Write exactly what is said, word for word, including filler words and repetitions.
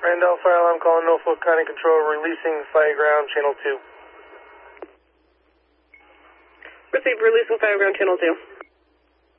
Randolph Fire Alarm calling Norfolk County Control, releasing Fireground Channel two. Receive releasing Fireground Channel two.